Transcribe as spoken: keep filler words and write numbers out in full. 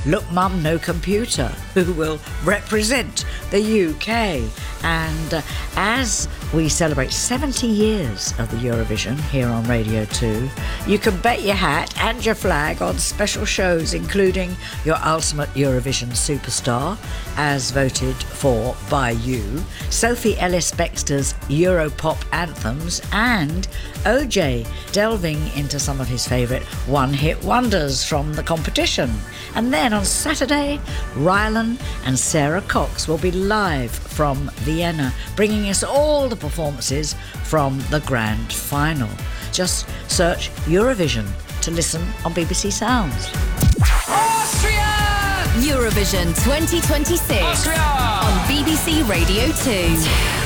Look Mum No Computer, who will represent the U K. And uh, as we celebrate seventy years of the Eurovision here on Radio two, you can bet your hat and your flag on special shows including your Ultimate Eurovision Superstar, as voted for by you, Sophie Ellis-Bextor's Europop anthems, and O J delving into some of his favourite one-hit wonders from the competition. And then on Saturday, Rylan and Sarah Cox will be live from Vienna, bringing us all the performances from the grand final. Just search Eurovision to listen on B B C Sounds. Austria! Eurovision twenty twenty-six Austria! on B B C Radio two.